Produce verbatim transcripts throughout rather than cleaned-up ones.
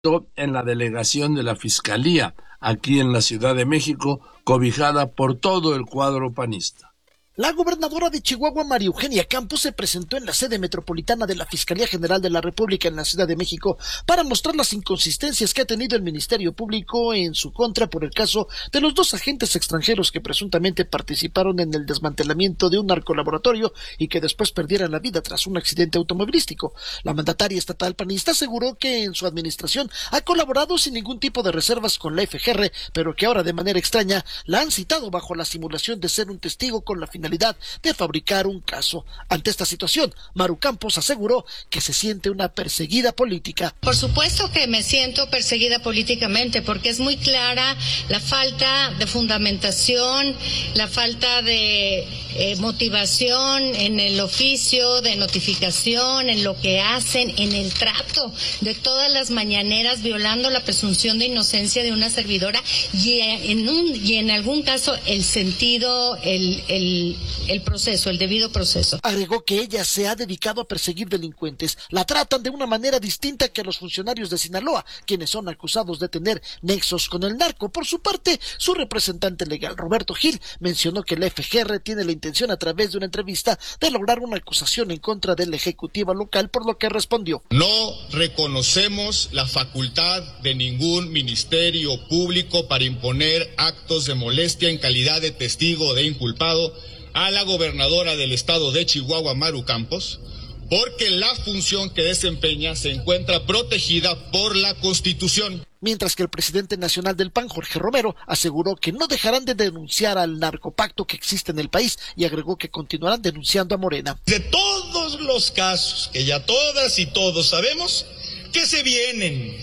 en la delegación de la Fiscalía, aquí en la Ciudad de México, cobijada por todo el cuadro panista. La gobernadora de Chihuahua, María Eugenia Campos, se presentó en la sede metropolitana de la Fiscalía General de la República en la Ciudad de México para mostrar las inconsistencias que ha tenido el Ministerio Público en su contra por el caso de los dos agentes extranjeros que presuntamente participaron en el desmantelamiento de un narcolaboratorio y que después perdieran la vida tras un accidente automovilístico. La mandataria estatal panista aseguró que en su administración ha colaborado sin ningún tipo de reservas con la F G R, pero que ahora de manera extraña la han citado bajo la simulación de ser un testigo con la finalidad de fabricar un caso. Ante esta situación, Maru Campos aseguró que se siente una perseguida política. Por supuesto que me siento perseguida políticamente porque es muy clara la falta de fundamentación, la falta de eh, motivación en el oficio, de notificación, en lo que hacen, en el trato de todas las mañaneras, violando la presunción de inocencia de una servidora y en, un, y en algún caso el sentido, el, el el proceso, el debido proceso. Agregó que ella se ha dedicado a perseguir delincuentes. La tratan de una manera distinta que a los funcionarios de Sinaloa, quienes son acusados de tener nexos con el narco. Por su parte, su representante legal, Roberto Gil, mencionó que la F G R tiene la intención a través de una entrevista de lograr una acusación en contra de la ejecutiva local, por lo que respondió: no reconocemos la facultad de ningún ministerio público para imponer actos de molestia en calidad de testigo o de inculpado a la gobernadora del estado de Chihuahua, Maru Campos, porque la función que desempeña se encuentra protegida por la Constitución. Mientras que el presidente nacional del P A N, Jorge Romero, aseguró que no dejarán de denunciar al narcopacto que existe en el país y agregó que continuarán denunciando a Morena. De todos los casos que ya todas y todos sabemos que se vienen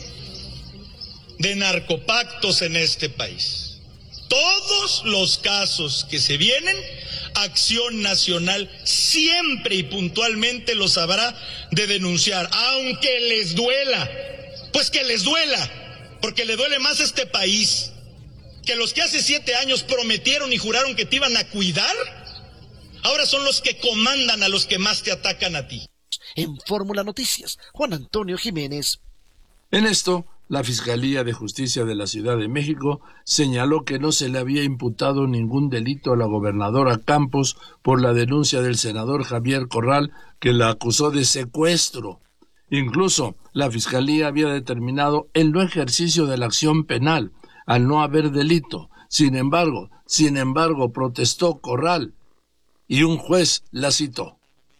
de narcopactos en este país, todos los casos que se vienen, Acción Nacional siempre y puntualmente los habrá de denunciar, aunque les duela, pues que les duela, porque le duele más a este país que los que hace siete años prometieron y juraron que te iban a cuidar, ahora son los que comandan a los que más te atacan a ti. En Fórmula Noticias, Juan Antonio Jiménez. En esto, la Fiscalía de Justicia de la Ciudad de México señaló que no se le había imputado ningún delito a la gobernadora Campos por la denuncia del senador Javier Corral, que la acusó de secuestro. Incluso, la Fiscalía había determinado el no ejercicio de la acción penal, al no haber delito. Sin embargo, sin embargo, protestó Corral y un juez la citó.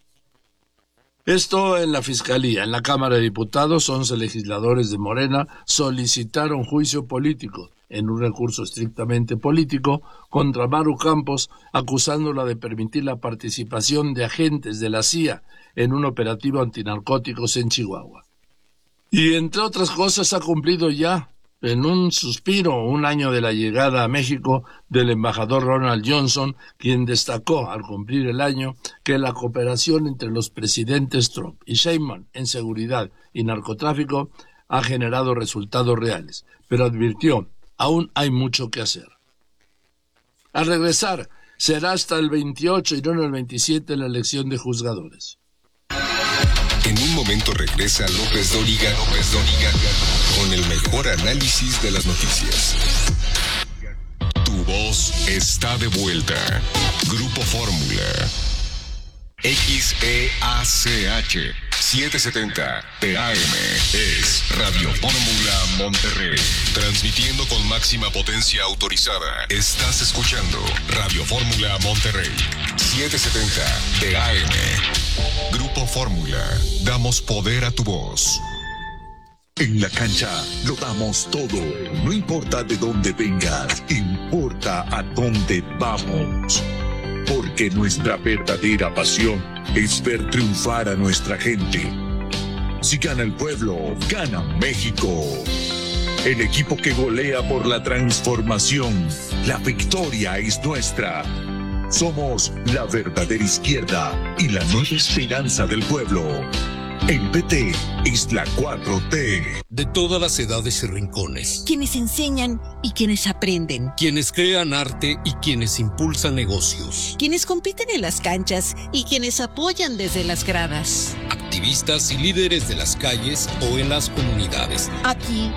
Esto en la Fiscalía. En la Cámara de Diputados, once legisladores de Morena solicitaron juicio político en un recurso estrictamente político contra Maru Campos, acusándola de permitir la participación de agentes de la C I A en un operativo antinarcóticos en Chihuahua. Y entre otras cosas ha cumplido ya, en un suspiro, un año de la llegada a México del embajador Ronald Johnson, quien destacó al cumplir el año que la cooperación entre los presidentes Trump y Sheinbaum en seguridad y narcotráfico ha generado resultados reales, pero advirtió, aún hay mucho que hacer. Al regresar, será hasta el veintiocho y no en el veintisiete la elección de juzgadores. En un momento regresa López Dóriga, López Dóriga, con el mejor análisis de las noticias. Tu voz está de vuelta. Grupo Fórmula. X E A C H setecientos setenta T A M es Radio Fórmula Monterrey. Transmitiendo con máxima potencia autorizada. Estás escuchando Radio Fórmula Monterrey. setecientos setenta T A M. Grupo Fórmula. Damos poder a tu voz. En la cancha lo damos todo. No importa de dónde vengas, importa a dónde vamos. Porque nuestra verdadera pasión es ver triunfar a nuestra gente. Si gana el pueblo, gana México. El equipo que golea por la transformación. La victoria es nuestra. Somos la verdadera izquierda y la nueva esperanza del pueblo. El P T es la cuatro T. De todas las edades y rincones. Quienes enseñan y quienes aprenden. Quienes crean arte y quienes impulsan negocios. Quienes compiten en las canchas y quienes apoyan desde las gradas. Activistas y líderes de las calles o en las comunidades. Aquí